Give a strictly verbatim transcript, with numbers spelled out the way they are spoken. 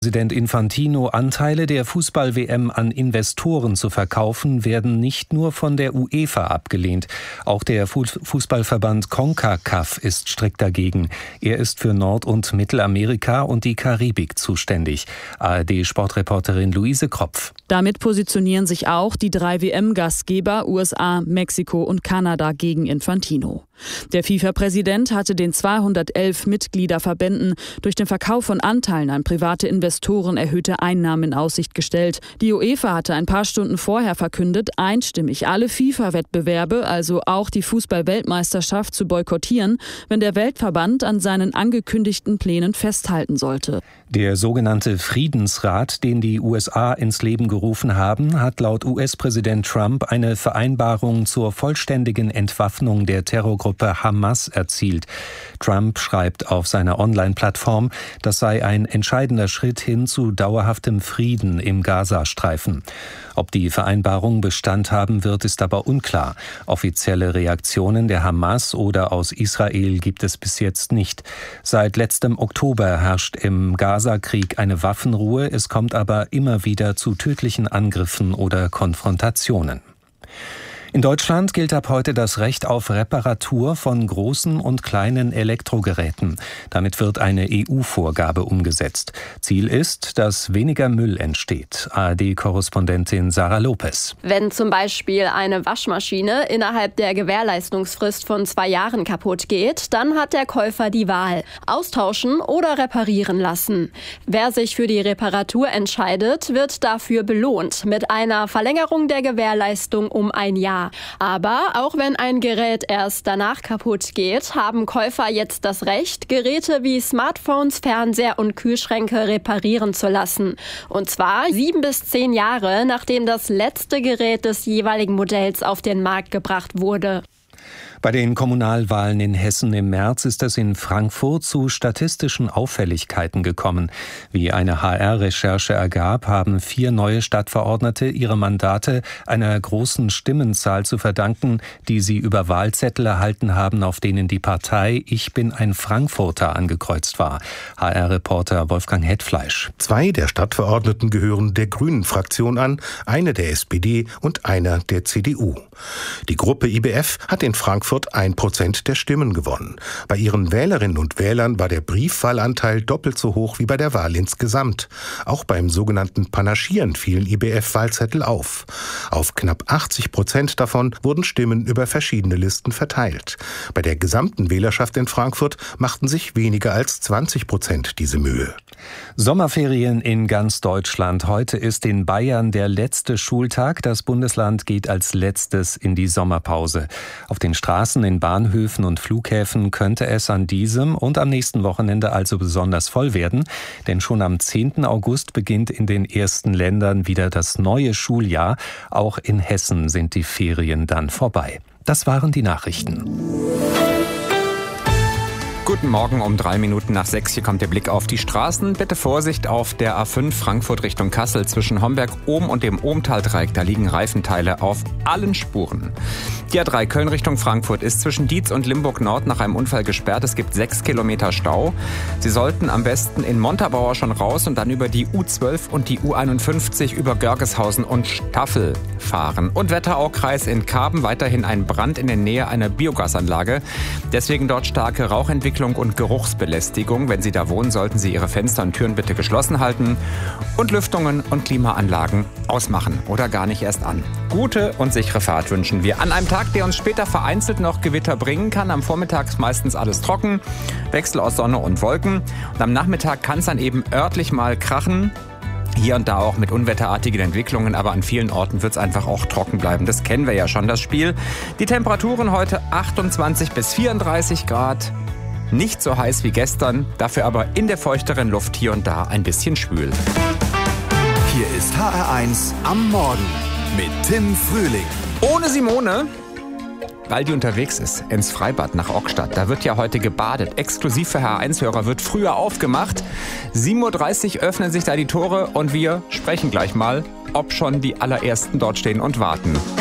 Präsident Infantino, Anteile der Fußball-W M an Investoren zu verkaufen, werden nicht nur von der UEFA abgelehnt. Auch der Fußballverband CONCACAF ist strikt dagegen. Er ist für Nord- und Mittelamerika und die Karibik zuständig. A R D-Sportreporterin Luise Kropf. Damit positionieren sich auch die drei W M-Gastgeber U S A, Mexiko und Kanada gegen Infantino. Der FIFA-Präsident hatte den zweihundertelf Mitgliederverbänden durch den Verkauf von Anteilen an private Investoren erhöhte Einnahmen in Aussicht gestellt. Die UEFA hatte ein paar Stunden vorher verkündet, einstimmig alle FIFA-Wettbewerbe, also auch die Fußball-Weltmeisterschaft, zu boykottieren, wenn der Weltverband an seinen angekündigten Plänen festhalten sollte. Der sogenannte Friedensrat, den die U S A ins Leben gerufen haben, hat laut U S-Präsident Trump eine Vereinbarung zur vollständigen Entwaffnung der Terrorgruppe Hamas erzielt. Trump schreibt auf seiner Online-Plattform, das sei ein entscheidender Schritt hin zu dauerhaftem Frieden im Gazastreifen. Ob die Vereinbarung Bestand haben wird, ist aber unklar. Offizielle Reaktionen der Hamas oder aus Israel gibt es bis jetzt nicht. Seit letztem Oktober herrscht im Gaza-Krieg eine Waffenruhe, es kommt aber immer wieder zu tödlichen Angriffen oder Konfrontationen. In Deutschland gilt ab heute das Recht auf Reparatur von großen und kleinen Elektrogeräten. Damit wird eine E U-Vorgabe umgesetzt. Ziel ist, dass weniger Müll entsteht. A R D-Korrespondentin Sarah Lopez. Wenn zum Beispiel eine Waschmaschine innerhalb der Gewährleistungsfrist von zwei Jahren kaputt geht, dann hat der Käufer die Wahl: austauschen oder reparieren lassen. Wer sich für die Reparatur entscheidet, wird dafür belohnt mit einer Verlängerung der Gewährleistung um ein Jahr. Aber auch wenn ein Gerät erst danach kaputt geht, haben Käufer jetzt das Recht, Geräte wie Smartphones, Fernseher und Kühlschränke reparieren zu lassen. Und zwar sieben bis zehn Jahre, nachdem das letzte Gerät des jeweiligen Modells auf den Markt gebracht wurde. Bei den Kommunalwahlen in Hessen im März ist es in Frankfurt zu statistischen Auffälligkeiten gekommen. Wie eine H R-Recherche ergab, haben vier neue Stadtverordnete ihre Mandate einer großen Stimmenzahl zu verdanken, die sie über Wahlzettel erhalten haben, auf denen die Partei Ich bin ein Frankfurter angekreuzt war. H R-Reporter Wolfgang Hetfleisch. Zwei der Stadtverordneten gehören der Grünen-Fraktion an, eine der S P D und einer der C D U. Die Gruppe I B F hat in Frankfurt ein Prozent der Stimmen gewonnen. Bei ihren Wählerinnen und Wählern war der Briefwahlanteil doppelt so hoch wie bei der Wahl insgesamt. Auch beim sogenannten Panaschieren fielen I B F-Wahlzettel auf. Auf knapp achtzig Prozent davon wurden Stimmen über verschiedene Listen verteilt. Bei der gesamten Wählerschaft in Frankfurt machten sich weniger als zwanzig Prozent diese Mühe. Sommerferien in ganz Deutschland. Heute ist in Bayern der letzte Schultag. Das Bundesland geht als letztes in die Sommerpause. Auf den Straßen, in Bahnhöfen und Flughäfen könnte es an diesem und am nächsten Wochenende also besonders voll werden. Denn schon am zehnten August beginnt in den ersten Ländern wieder das neue Schuljahr. Auch in Hessen sind die Ferien dann vorbei. Das waren die Nachrichten. Guten Morgen, um drei Minuten nach sechs. Hier kommt der Blick auf die Straßen. Bitte Vorsicht auf der A fünf Frankfurt Richtung Kassel zwischen Homberg-Ohm und dem Ohmtal-Dreieck. Da liegen Reifenteile auf allen Spuren. Die A drei Köln Richtung Frankfurt ist zwischen Dietz und Limburg-Nord nach einem Unfall gesperrt. Es gibt sechs Kilometer Stau. Sie sollten am besten in Montabaur schon raus und dann über die U zwölf und die U einundfünfzig über Görgeshausen und Staffel fahren. Und Wetteraukreis in Karben, weiterhin ein Brand in der Nähe einer Biogasanlage. Deswegen dort starke Rauchentwicklung und Geruchsbelästigung. Wenn Sie da wohnen, sollten Sie Ihre Fenster und Türen bitte geschlossen halten und Lüftungen und Klimaanlagen ausmachen oder gar nicht erst an. Gute und sichere Fahrt wünschen wir an einem Tag, der uns später vereinzelt noch Gewitter bringen kann. Am Vormittag ist meistens alles trocken, Wechsel aus Sonne und Wolken. Und am Nachmittag kann es dann eben örtlich mal krachen. Hier und da auch mit unwetterartigen Entwicklungen, aber an vielen Orten wird es einfach auch trocken bleiben. Das kennen wir ja schon, das Spiel. Die Temperaturen heute achtundzwanzig bis vierunddreißig Grad. Nicht so heiß wie gestern, dafür aber in der feuchteren Luft hier und da ein bisschen schwül. Hier ist H R eins am Morgen mit Tim Frühling. Ohne Simone, weil die unterwegs ist ins Freibad nach Ockstadt. Da wird ja heute gebadet. Exklusiv für H R eins-Hörer wird früher aufgemacht. sieben Uhr dreißig öffnen sich da die Tore und wir sprechen gleich mal, ob schon die allerersten dort stehen und warten.